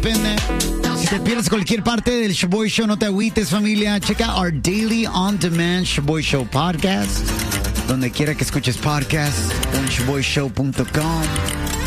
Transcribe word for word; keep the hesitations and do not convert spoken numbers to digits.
happen. Si te pierdes cualquier parte del Shoboy Show, no te agüites, familia. Check out our daily on-demand Shoboy Show podcast. Donde quiera que escuches podcast, en shoboy show punto com.